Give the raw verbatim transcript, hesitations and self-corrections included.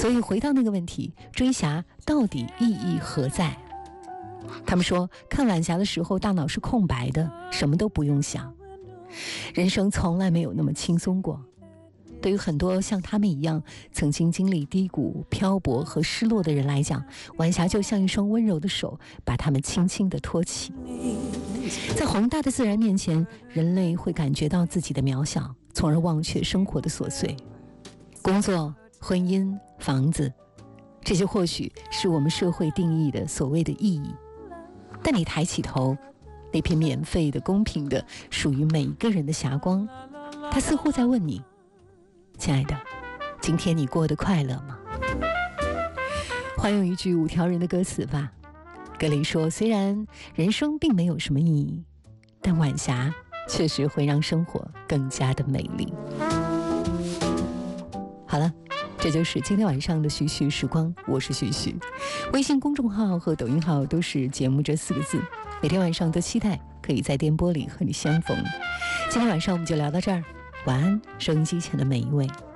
所以回到那个问题，追侠到底意义何在？他们说，看晚霞的时候大脑是空白的，什么都不用想。人生从来没有那么轻松过。对于很多像他们一样曾经经历低谷、漂泊和失落的人来讲，晚霞就像一双温柔的手，把他们轻轻地托起。在宏大的自然面前，人类会感觉到自己的渺小，从而忘却生活的琐碎。工作、婚姻、房子，这些或许是我们社会定义的所谓的意义。但你抬起头，那片免费的、公平的、属于每一个人的霞光，它似乎在问你，亲爱的，今天你过得快乐吗？换用一句五条人的歌词吧，歌里说，虽然人生并没有什么意义，但晚霞确实会让生活更加的美丽。好了，这就是今天晚上的徐徐时光，我是徐徐。微信公众号和抖音号都是节目这四个字，每天晚上都期待可以在电波里和你相逢。今天晚上我们就聊到这儿，晚安，收音机前的每一位。